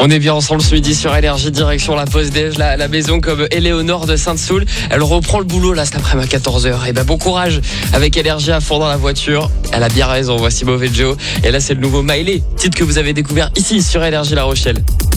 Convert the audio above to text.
On est bien ensemble ce midi sur Énergie, direction la pause déj, la maison comme Éléonore de Sainte-Soule. Elle reprend le boulot là cet après-midi à 14h. Et ben bon courage avec Énergie à fond dans la voiture. Elle a bien raison, voici Mauvais Joe. Et là c'est le nouveau Miley, titre que vous avez découvert ici sur Énergie La Rochelle.